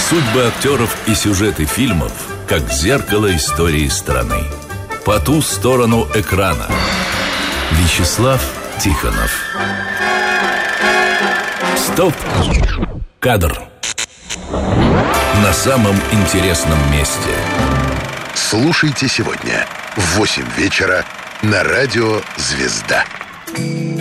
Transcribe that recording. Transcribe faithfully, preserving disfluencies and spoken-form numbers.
Судьбы актеров и сюжеты фильмов, как зеркало истории страны. По ту сторону экрана. Вячеслав Тихонов. Стоп! Кадр. На самом интересном месте. Слушайте сегодня в восемь вечера на радио «Звезда».